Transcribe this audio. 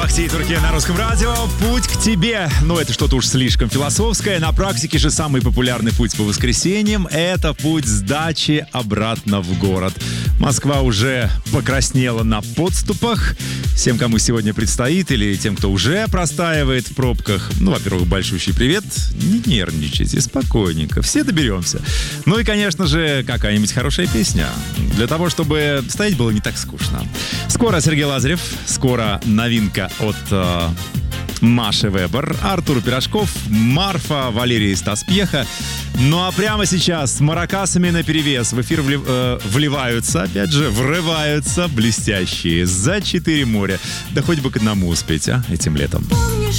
Ахти и Турке на русском радио. Путь к тебе. Ну, это что-то уж слишком философское. На практике же самый популярный путь по воскресеньям — это путь с дачи обратно в город. Москва уже покраснела на подступах. Всем, кому сегодня предстоит, или тем, кто уже простаивает в пробках, ну, во-первых, большущий привет. Не нервничайте, спокойненько. Все доберемся. Ну и, конечно же, какая-нибудь хорошая песня. Для того, чтобы стоять было не так скучно. Скоро Сергей Лазарев, скоро новинка от Маши Вебер, Артур Пирожков, Марфа, Валерий Стаспьеха. Ну а прямо сейчас с маракасами наперевес в эфир вливаются, опять же, врываются блестящие «За 4 моря». Да хоть бы к одному успеть, этим летом. Помнишь,